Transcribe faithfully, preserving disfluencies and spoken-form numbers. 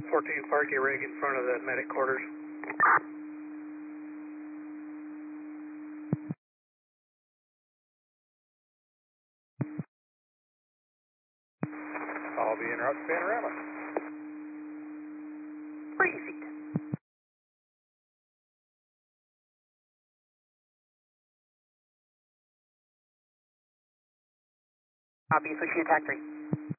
fourteen, park your rig in front of the medic quarters. I'll be en route to Panorama. Three feet. Copy, switching attack three.